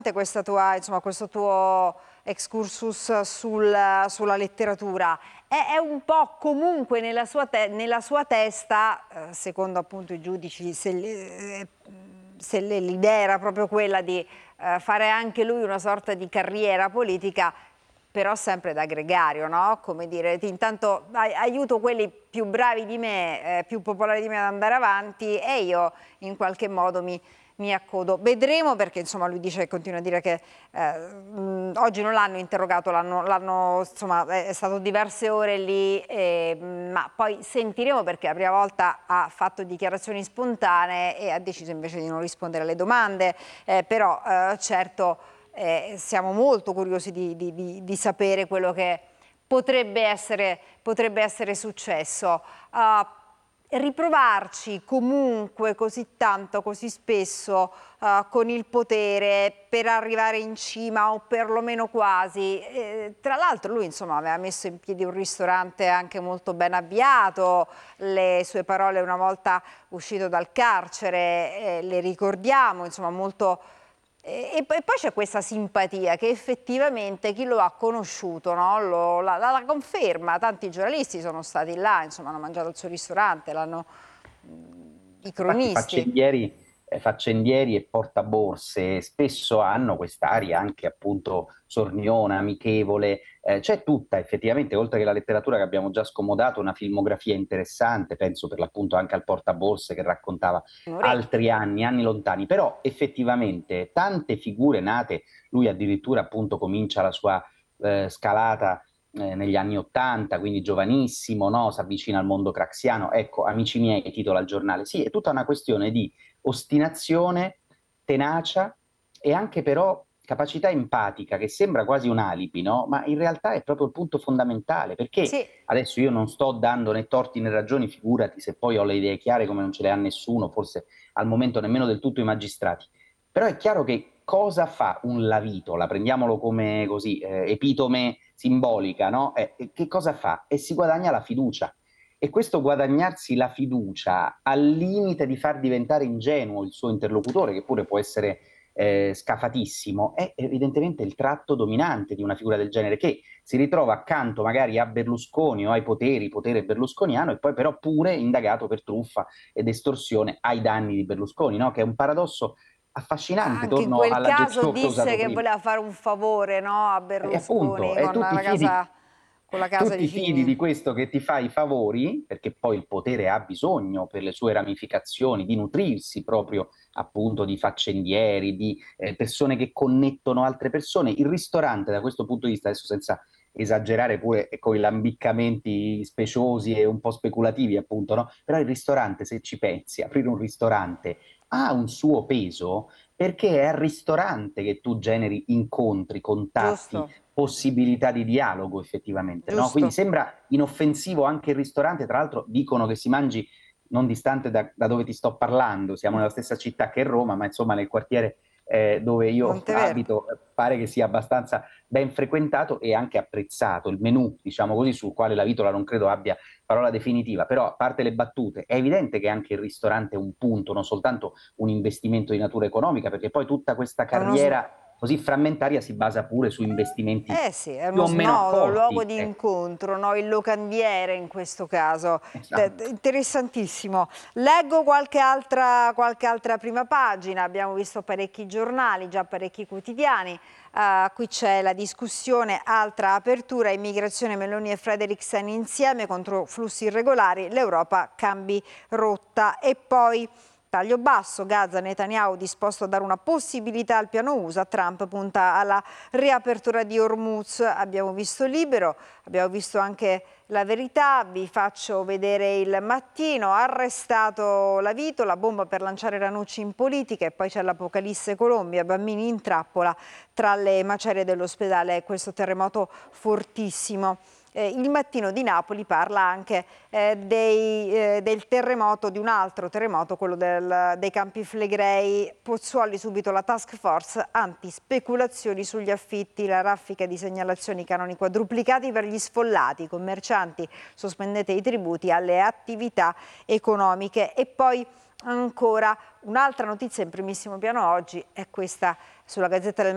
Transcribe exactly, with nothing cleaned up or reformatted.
Questa tua, insomma, questo tuo excursus sul, sulla letteratura è, è un po' comunque nella sua, te, nella sua testa, eh, secondo appunto i giudici, se, eh, se l'idea era proprio quella di eh, fare anche lui una sorta di carriera politica, però sempre da gregario, no? Come dire, intanto aiuto quelli più bravi di me, eh, più popolari di me ad andare avanti e io in qualche modo mi... mi accodo. Vedremo, perché insomma lui dice, continua a dire che eh, mh, oggi non l'hanno interrogato, l'hanno, insomma è stato diverse ore lì, eh, ma poi sentiremo, perché la prima volta ha fatto dichiarazioni spontanee e ha deciso invece di non rispondere alle domande, eh, però eh, certo eh, siamo molto curiosi di, di, di, di sapere quello che potrebbe essere, potrebbe essere successo. Uh, Riprovarci comunque così tanto, così spesso uh, con il potere per arrivare in cima o perlomeno quasi. Eh, tra l'altro lui insomma aveva messo in piedi un ristorante anche molto ben avviato, le sue parole una volta uscito dal carcere, eh, le ricordiamo, insomma molto... E, e poi c'è questa simpatia che effettivamente chi lo ha conosciuto, no? lo, la, la, la conferma, tanti giornalisti sono stati là, insomma hanno mangiato al suo ristorante, l'hanno i Infatti cronisti. faccendieri, eh, faccendieri e portaborse spesso hanno quest'aria anche appunto sorniona, amichevole, eh, c'è tutta effettivamente, oltre che la letteratura che abbiamo già scomodato, una filmografia interessante, penso per l'appunto anche al portaborse che raccontava Un'orecchia. altri anni, anni lontani, però effettivamente tante figure nate, lui addirittura appunto comincia la sua eh, scalata eh, negli anni Ottanta, quindi giovanissimo, no? Si avvicina al mondo craxiano. Ecco, amici miei, titola il giornale. Sì, è tutta una questione di ostinazione, tenacia e anche però capacità empatica, che sembra quasi un alibi, no? Ma in realtà è proprio il punto fondamentale, perché Sì, adesso io non sto dando né torti né ragioni, figurati se poi ho le idee chiare come non ce le ha nessuno, forse al momento nemmeno del tutto i magistrati. Però è chiaro che cosa fa un Lavitola, prendiamolo come così, eh, epitome simbolica, no? Eh, che cosa fa? E si guadagna la fiducia. E questo guadagnarsi la fiducia al limite di far diventare ingenuo il suo interlocutore, che pure può essere eh, scafatissimo, è evidentemente il tratto dominante di una figura del genere, che si ritrova accanto magari a Berlusconi o ai poteri, potere berlusconiano, e poi però pure indagato per truffa ed estorsione ai danni di Berlusconi, no? Che è un paradosso affascinante, anche in torno quel caso all'aggettivo che ho disse usato che prima. voleva fare un favore, no, a E appunto, Berlusconi e con tu ti la fidi, casa, con la casa tu di ti fidi Fini. di questo che ti fa i favori, perché poi il potere ha bisogno per le sue ramificazioni di nutrirsi proprio appunto di faccendieri, di eh, persone che connettono altre persone. Il ristorante, da questo punto di vista, adesso senza esagerare pure con i lambiccamenti speciosi e un po' speculativi, appunto, no? Però il ristorante, se ci pensi, aprire un ristorante ha un suo peso, perché è al ristorante che tu generi incontri, contatti, Giusto, possibilità di dialogo effettivamente, no? Quindi giusto. sembra inoffensivo anche il ristorante, tra l'altro dicono che si mangi non distante da, da dove ti sto parlando, siamo nella stessa città che Roma, ma insomma nel quartiere eh, dove io Monteverde. abito eh, pare che sia abbastanza ben frequentato e anche apprezzato. Il menù, diciamo così, sul quale la Vitola non credo abbia parola definitiva, però a parte le battute, è evidente che anche il ristorante è un punto, non soltanto un investimento di natura economica, perché poi tutta questa È uno, s- carriera così frammentaria si basa pure su investimenti Eh sì, è più uno o meno snodo, un luogo accorti. di Ecco, incontro, no? Il locandiere in questo caso. De- de- esatto. interessantissimo. Leggo qualche altra, qualche altra prima pagina, abbiamo visto parecchi giornali, già parecchi quotidiani. Uh, qui c'è la discussione, altra apertura, immigrazione, Meloni e Frederiksen insieme contro flussi irregolari, l'Europa cambi rotta. E poi... Taglio basso, Gaza, Netanyahu disposto a dare una possibilità al piano U S A, Trump punta alla riapertura di Hormuz. Abbiamo visto Libero, abbiamo visto anche La Verità, vi faccio vedere Il Mattino, arrestato la Vitola, bomba per lanciare Ranucci in politica, e poi c'è l'Apocalisse Colombia, bambini in trappola tra le macerie dell'ospedale, questo terremoto fortissimo. Eh, il Mattino di Napoli parla anche eh, dei, eh, del terremoto, di un altro terremoto, quello del, dei Campi Flegrei. Pozzuoli subito la task force anti-speculazioni sugli affitti, la raffica di segnalazioni, canoni quadruplicati per gli sfollati, commercianti, sospendete i tributi alle attività economiche. E poi ancora un'altra notizia in primissimo piano oggi è questa sulla Gazzetta del